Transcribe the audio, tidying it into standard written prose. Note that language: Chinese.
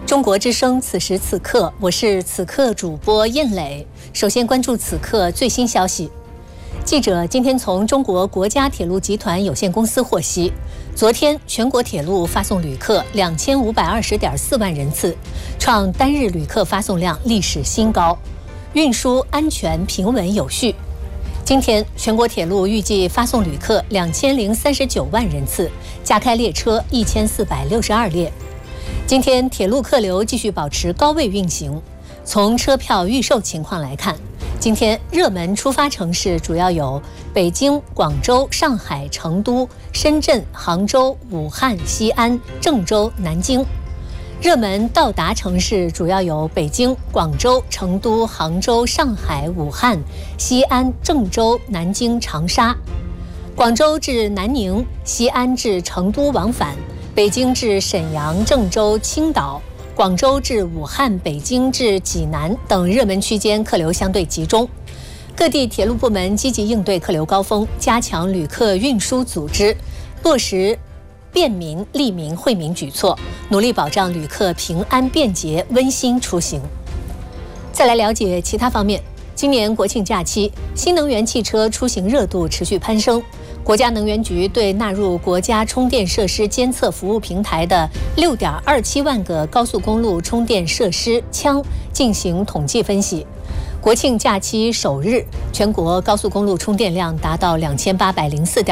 中国之声，此时此刻，我是此刻主播燕磊。首先关注此刻最新消息。记者今天从中国国家铁路集团有限公司获悉，昨天全国铁路发送旅客2520.4万人次，创单日旅客发送量历史新高，运输安全平稳有序。今天全国铁路预计发送旅客2039万人次，加开列车1462列。今天铁路客流继续保持高位运行。从车票预售情况来看，今天热门出发城市主要有北京、广州、上海、成都、深圳、杭州、武汉、西安、郑州、南京。热门到达城市主要有北京、广州、成都、杭州、上海、武汉、西安、郑州、南京、长沙。广州至南宁、西安至成都往返，北京至沈阳、郑州、青岛，广州至武汉、北京至济南等热门区间客流相对集中。各地铁路部门积极应对客流高峰，加强旅客运输组织，落实便民、利民、惠民举措，努力保障旅客平安便捷、温馨出行。再来了解其他方面，今年国庆假期，新能源汽车出行热度持续攀升。国家能源局对纳入国家充电设施监测服务平台的6.27万个高速公路充电设施枪进行统计分析。国庆假期首日，全国高速公路充电量达到2804.2